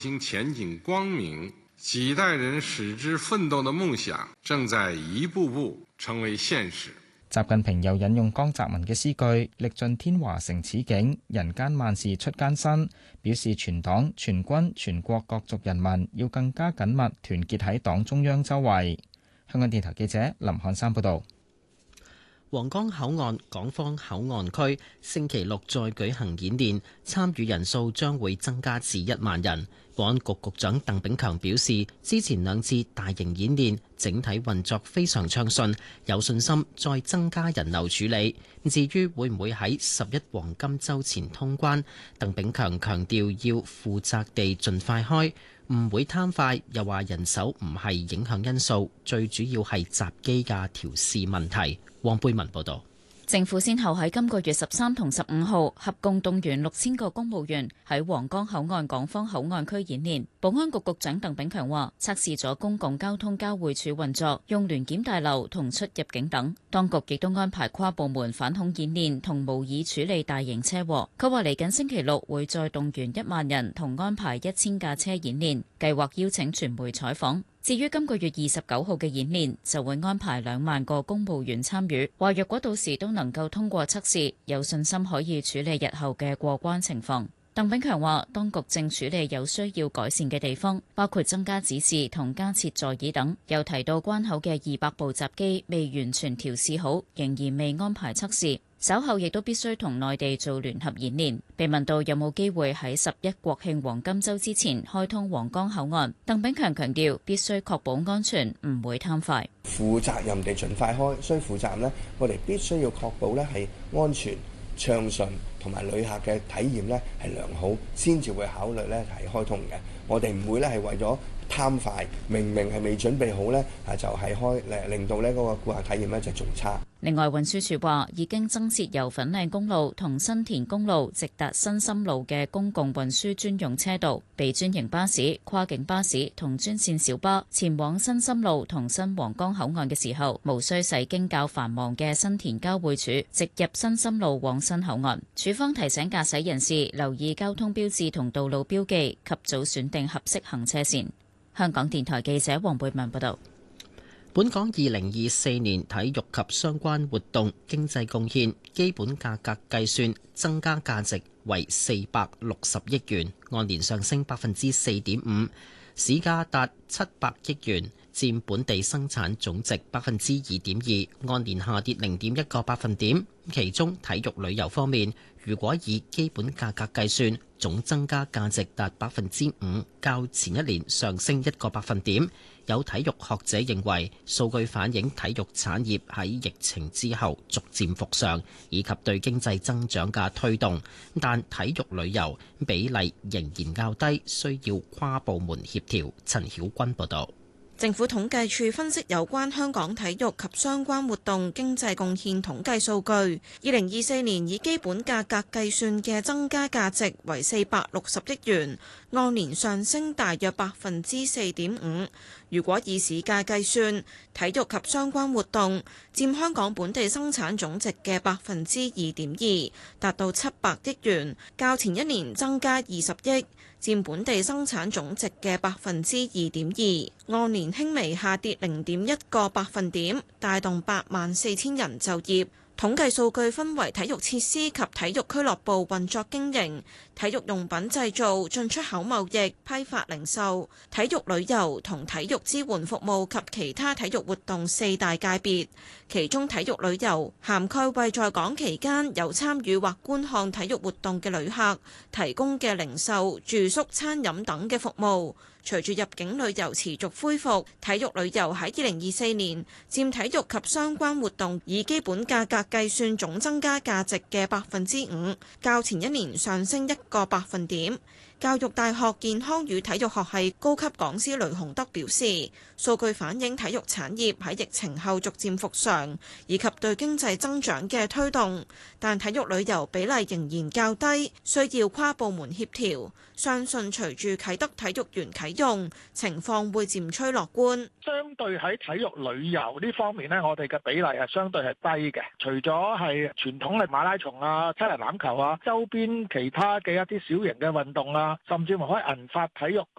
經前景光明，幾代人矢志奮鬥的夢想正在一步步成為現實。 習近平又引用江澤民嘅詩句：歷盡天華成此景，人間萬事出艱辛。表示全黨全軍全國各族人民要更加緊密團結喺黨中央周圍。香港電台記者林漢山報道。 皇崗口岸港方口岸區星期六再舉行演練，參與人數將會增加至1萬人。保安局局長鄧炳強表示，之前2次大型演練整體運作非常暢順，有信心再增加人流處理。至於會唔會喺11黃金週前通關，鄧炳強強調要負責地盡快開，唔會貪快，又話人手唔係影響因素，最主要係閘機嘅調試問題。黃貝文報道。 政府先後喺今個月13同15號合共動員6000個公務員喺皇崗口岸港方口岸區演練。保安局局長鄧炳強話，測試咗公共交通交匯處運作、用聯檢大樓同出入境等。當局亦都安排跨部門反恐演練同模擬處理大型車禍。佢話嚟緊星期六會再動員1萬人同安排1000架車演練，計劃邀請傳媒採訪。至於今個月29號嘅演練，就會安排2萬個公務員參與。話若果到時都能夠通過測試，有信心可以處理日後嘅過關情況。鄧炳強話，當局正處理有需要改善嘅地方，包括增加指示同加設座椅等。又提到關口嘅200部閘機未完全調試好，仍然未安排測試。稍後亦都必須同內地做聯合演練。被問到有冇機會喺11國慶黃金週之前開通皇崗口岸，鄧炳強強調必須確保安全，唔會貪快。 負責任地盡快開，所以負責任呢，我哋必須要確保呢係安全暢順，同埋旅客嘅體驗呢係良好，先至會考慮呢係開通嘅。我哋唔會呢係為咗貪快，明明係未準備好呢，就係開，令到呢嗰個顧客體驗呢就仲差。 另外，運輸署話已經增設由粉嶺公路同新田公路直達新深路嘅公共運輸專用車道，俾專營巴士、跨境巴士同專線小巴前往新深路同新皇崗口岸嘅時候，無需駛經較繁忙嘅新田交匯處，直入新深路往新口岸。署方提醒駕駛人士留意交通標誌同道路標記，及早選定合適行車線。香港電台記者黃貝文報道。 本港2024年體育及相關活動經濟貢獻基本價格計算增加價值為460億元，按年上升4.5%，市價達700億元，佔本地生產總值2.2%，按年下跌0.1個百分點。其中體育旅遊方面，如果以基本價格計算，總增加價值達5%，較前一年上升1個百分點。有體育學者認為，數據反映體育產業喺疫情之後逐漸復常，以及對經濟增長嘅推動。但體育旅遊比例仍然較低，需要跨部門協調。陳曉君報導。 政府統計處分析有關香港體育及相關活動經濟貢獻統計數據，2024年以基本價格計算嘅增加價值為460億元，按年上升大約4.5%。如果以市價計算，體育及相關活動佔香港本地生產總值嘅2.2%，達到700億元，較前一年增加20億，佔本地生產總值嘅2.2%，按年輕微下跌0.1個百分點，帶動84000人就業。統計數據分為體育設施及體育俱樂部運作經營、體育用品製造、進出口貿易、批發零售、體育旅遊同體育支援服務及其他體育活動4大界別。其中體育旅遊涵蓋為在港期間有參與或觀看體育活動嘅旅客提供嘅零售、住宿、餐飲等嘅服務。隨住入境旅遊持續恢復，體育旅遊喺2024年佔體育及相關活動以基本價格計算總增加價值嘅5%，較前一年上升1個百分點。教育大學健康與體育學系高級講師雷洪德表示，數據反映體育產業喺疫情後逐漸復常，以及對經濟增長嘅推動，但體育旅遊比例仍然較低，需要跨部門協調。相信隨住啟德體育園啟用，情況會漸趨樂觀。 相對喺體育旅遊呢方面呢，我哋嘅比例係相對係低嘅。除咗係傳統嘅馬拉松啊、七人欖球啊，周邊其他嘅一啲小型嘅運動啊， 啊，甚至乎可以銀髮體育